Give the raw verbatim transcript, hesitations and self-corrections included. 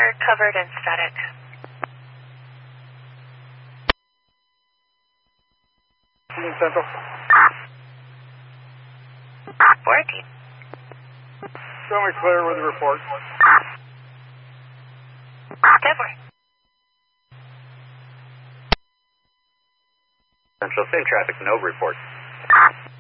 clear, covered, and static. Union Central. Working. Show me clear with the report. Deborah. Central, same traffic, no report.